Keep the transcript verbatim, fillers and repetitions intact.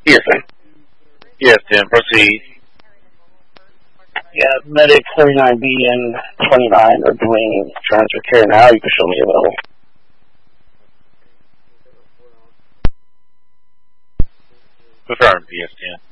Yes, sir. Yes, ten. Proceed. Yeah, medic thirty-nine B and twenty-nine are doing transfer care now. You can show me a level. Confirm, P S ten.